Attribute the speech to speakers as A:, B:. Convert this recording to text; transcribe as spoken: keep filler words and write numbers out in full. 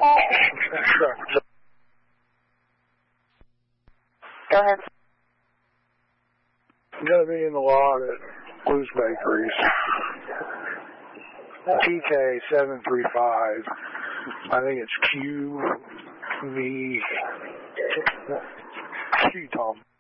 A: Go ahead.
B: I'm going to be in the lot at Blues Bakeries. T K seven three five. I think it's Q V. Q, Tom.